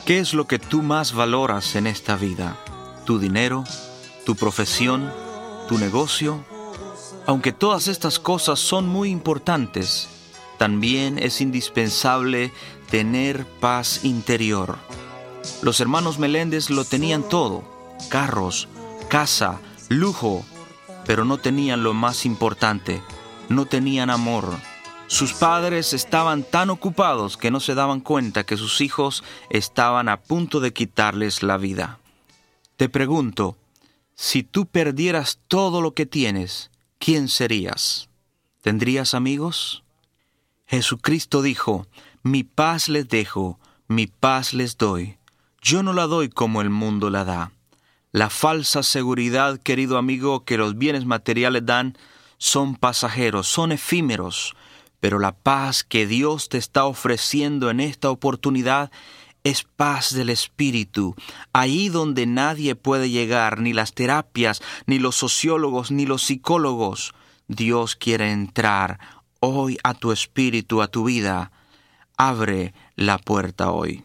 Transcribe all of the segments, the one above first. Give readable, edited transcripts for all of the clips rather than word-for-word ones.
¿Qué es lo que tú más valoras en esta vida? ¿Tu dinero? ¿Tu profesión? ¿Tu negocio? Aunque todas estas cosas son muy importantes, también es indispensable tener paz interior. Los hermanos Meléndez lo tenían todo: carros, casa, lujo, pero no tenían lo más importante: no tenían amor. Sus padres estaban tan ocupados que no se daban cuenta que sus hijos estaban a punto de quitarles la vida. Te pregunto, si tú perdieras todo lo que tienes, ¿quién serías? ¿Tendrías amigos? Jesucristo dijo: mi paz les dejo, mi paz les doy. Yo no la doy como el mundo la da. La falsa seguridad, querido amigo, que los bienes materiales dan, son pasajeros, son efímeros. Pero la paz que Dios te está ofreciendo en esta oportunidad es paz del Espíritu, ahí donde nadie puede llegar, ni las terapias, ni los sociólogos, ni los psicólogos. Dios quiere entrar hoy a tu espíritu, a tu vida. Abre la puerta hoy.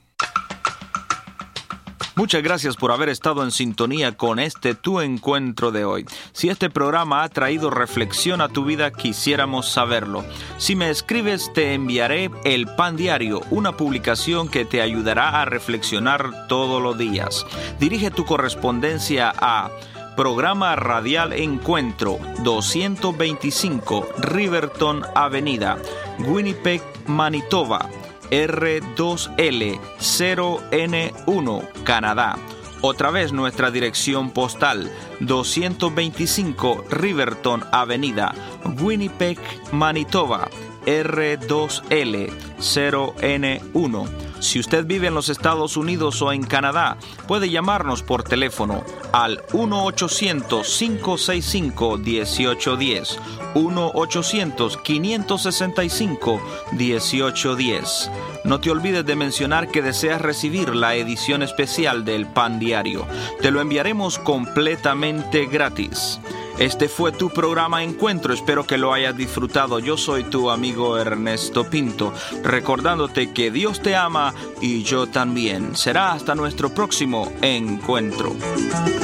Muchas gracias por haber estado en sintonía con Tu Encuentro de hoy. Si este programa ha traído reflexión a tu vida, quisiéramos saberlo. Si me escribes, te enviaré el Pan Diario, una publicación que te ayudará a reflexionar todos los días. Dirige tu correspondencia a Programa Radial Encuentro, 225 Riverton Avenida, Winnipeg, Manitoba, R2L0N1, Canadá. Otra vez nuestra dirección postal: 225 Riverton Avenida, Winnipeg, Manitoba, R2L0N1. Si usted vive en los Estados Unidos o en Canadá, puede llamarnos por teléfono al 1-800-565-1810, 1-800-565-1810. No te olvides de mencionar que deseas recibir la edición especial del Pan Diario. Te lo enviaremos completamente gratis. Este fue tu programa Encuentro, espero que lo hayas disfrutado. Yo soy tu amigo Ernesto Pinto, recordándote que Dios te ama y yo también. Será hasta nuestro próximo encuentro.